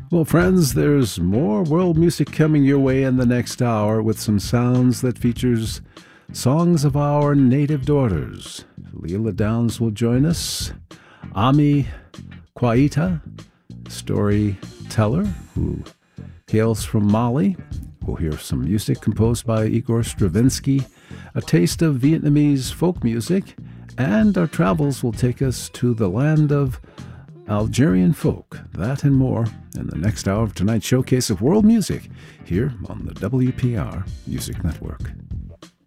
Well, friends, there's more world music coming your way in the next hour with some sounds that features songs of our native daughters. Leela Downs will join us. Ami Kwaita, storyteller who hails from Mali. We'll hear some music composed by Igor Stravinsky, a taste of Vietnamese folk music, and our travels will take us to the land of Algerian folk. That and more in the next hour of tonight's showcase of world music here on the WPR Music Network.